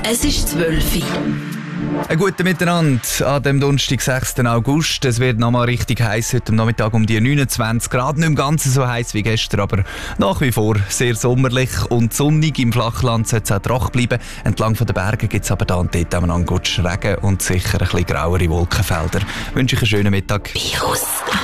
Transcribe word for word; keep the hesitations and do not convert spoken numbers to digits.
Es ist zwölf Uhr. Ein guten Miteinander an dem Donnerstag, sechsten August. Es wird nochmal richtig heiß heute am Nachmittag um die neunundzwanzig Grad. Nicht im Ganzen so heiß wie gestern, aber nach wie vor sehr sommerlich und sonnig. Im Flachland soll es auch trocken bleiben. Entlang der Berge gibt es aber da und dort auch einen Regen und sicher ein bisschen grauere Wolkenfelder. Ich wünsche euch einen schönen Mittag. Virus.